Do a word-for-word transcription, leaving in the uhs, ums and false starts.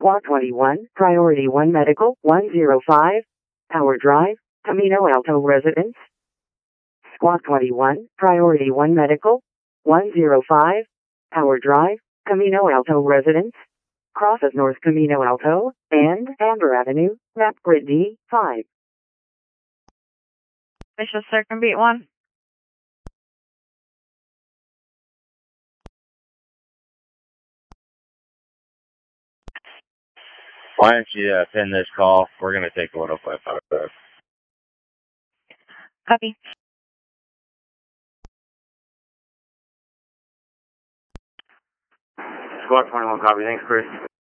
Squad twenty-one, Priority one Medical, one oh five, Power Drive, Camino Alto Residence. Squad twenty-one, Priority one Medical, one oh five, Power Drive, Camino Alto Residence. Crosses North Camino Alto and Amber Avenue, map grid D five. Vicious Circumbeat one. Why don't you uh, pin this call? We're going to take one oh five out of that. Copy. Squad twenty-one, copy. Thanks, Chris.